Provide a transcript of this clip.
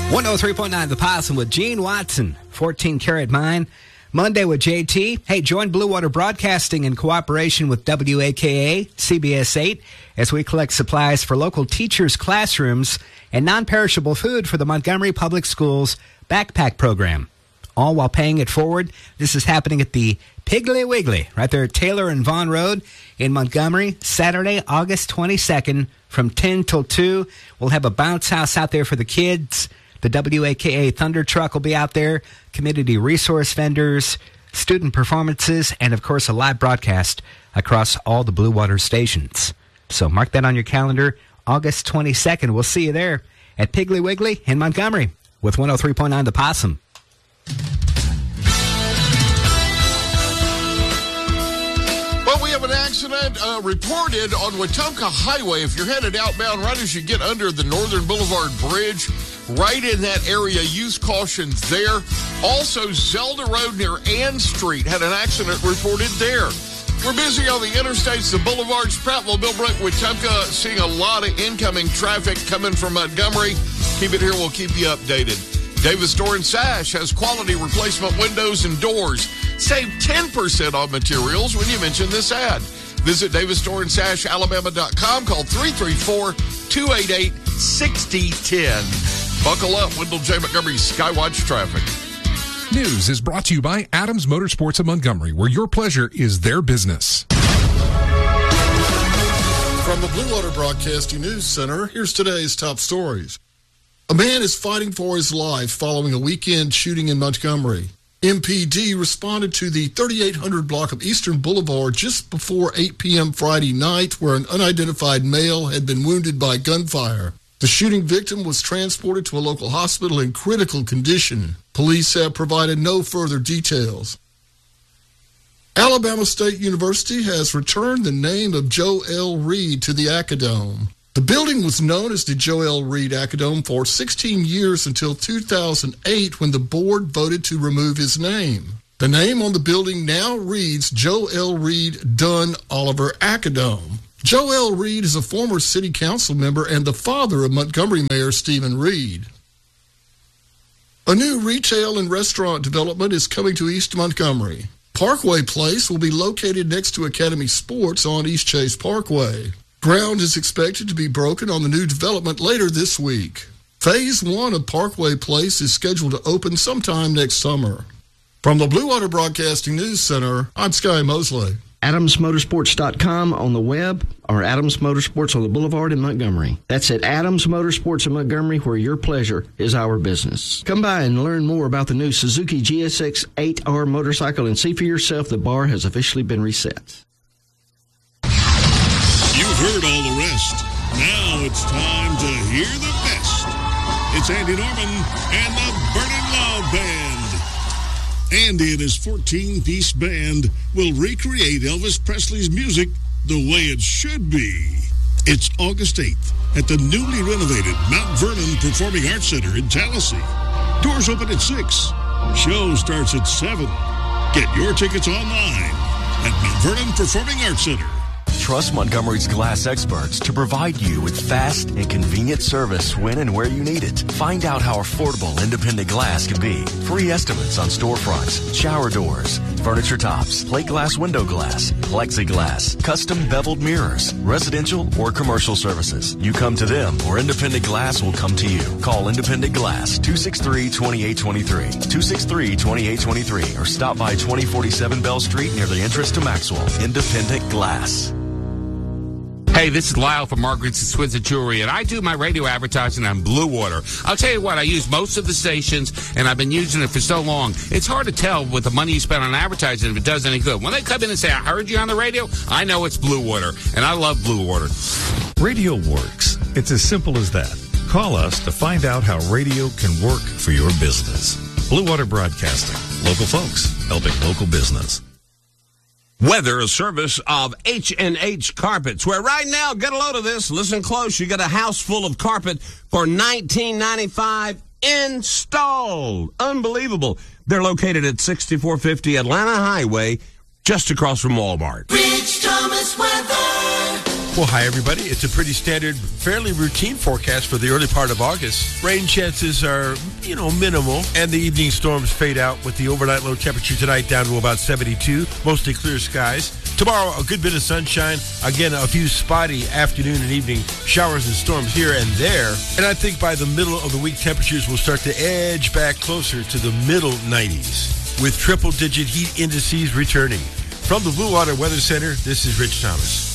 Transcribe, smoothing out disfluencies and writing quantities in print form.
103.9 The Possum with Gene Watson, 14 Karat Mine. Monday with JT. Hey, join Blue Water Broadcasting in cooperation with WAKA, CBS 8, as we collect supplies for local teachers' classrooms and non-perishable food for the Montgomery Public Schools Backpack Program. All while paying it forward. This is happening at the Piggly Wiggly, right there at Taylor and Vaughn Road in Montgomery, Saturday, August 22nd from 10 till 2. We'll have a bounce house out there for the kids. The WAKA Thunder Truck will be out there, community resource vendors, student performances, and, of course, a live broadcast across all the Blue Water stations. So mark that on your calendar. August 22nd. We'll see you there at Piggly Wiggly in Montgomery with 103.9 The Possum. Well, we have an accident reported on Wetumpka Highway. If you're headed outbound right as you get under the Northern Boulevard Bridge, right in that area, use caution there. Also, Zelda Road near Ann Street had an accident reported there. We're busy on the interstates, the boulevards, Prattville, Millbrook, Wetumpka, seeing a lot of incoming traffic coming from Montgomery. Keep it here. We'll keep you updated. Davis Door & Sash has quality replacement windows and doors. Save 10% on materials when you mention this ad. Visit DavisDoorandSashAlabama.com. Call 334-288-6010. Buckle up, Wendell J. Montgomery Skywatch Traffic. News is brought to you by Adams Motorsports of Montgomery, where your pleasure is their business. From the Blue Water Broadcasting News Center, here's today's top stories. A man is fighting for his life following a weekend shooting in Montgomery. MPD responded to the 3800 block of Eastern Boulevard just before 8 p.m. Friday night, where an unidentified male had been wounded by gunfire. The shooting victim was transported to a local hospital in critical condition. Police have provided no further details. Alabama State University has returned the name of Joe L. Reed to the Acadome. The building was known as the Joe L. Reed Acadome for 16 years until 2008, when the board voted to remove his name. The name on the building now reads Joe L. Reed Dunn Oliver Acadome. Joe L. Reed is a former city council member and the father of Montgomery Mayor Stephen Reed. A new retail and restaurant development is coming to East Montgomery. Parkway Place will be located next to Academy Sports on East Chase Parkway. Ground is expected to be broken on the new development later this week. Phase 1 of Parkway Place is scheduled to open sometime next summer. From the Blue Water Broadcasting News Center, I'm Sky Mosley. AdamsMotorsports.com on the web, or Adams Motorsports on the Boulevard in Montgomery. That's at Adams Motorsports in Montgomery, where your pleasure is our business. Come by and learn more about the new Suzuki GSX 8R motorcycle and see for yourself the bar has officially been reset. You've heard all the rest. Now it's time to hear the best. It's Andy Norman and the Burning Love Band. Andy and his 14-piece band will recreate Elvis Presley's music the way it should be. It's August 8th at the newly renovated Mount Vernon Performing Arts Center in Tallahassee. Doors open at 6. Show starts at 7. Get your tickets online at Mount Vernon Performing Arts Center. Trust Montgomery's glass experts to provide you with fast and convenient service when and where you need it. Find out how affordable independent glass can be. Free estimates on storefronts, shower doors, furniture tops, plate glass window glass, plexiglass, custom beveled mirrors, residential or commercial services. You come to them or Independent Glass will come to you. Call Independent Glass 263-2823, 263-2823, or stop by 2047 Bell Street near the entrance to Maxwell. Independent Glass. Hey, this is Lyle from Margaret's Exquisite Jewelry, and I do my radio advertising on Blue Water. I'll tell you what, I use most of the stations, and I've been using it for so long. It's hard to tell with the money you spend on advertising if it does any good. When they come in and say, I heard you on the radio, I know it's Blue Water, and I love Blue Water. Radio works. It's as simple as that. Call us to find out how radio can work for your business. Blue Water Broadcasting. Local folks helping local business. Weather, a service of H&H Carpets, where right now, get a load of this, listen close, you get a house full of carpet for $19.95 installed. Unbelievable. They're located at 6450 Atlanta Highway, just across from Walmart. Rich Thomas weather. Well, hi, everybody. It's a pretty standard, fairly routine forecast for the early part of August. Rain chances are, minimal, and the evening storms fade out with the overnight low temperature tonight down to about 72, mostly clear skies. Tomorrow, a good bit of sunshine. Again, a few spotty afternoon and evening showers and storms here and there. And I think by the middle of the week, temperatures will start to edge back closer to the middle 90s, with triple-digit heat indices returning. From the Blue Water Weather Center, this is Rich Thomas.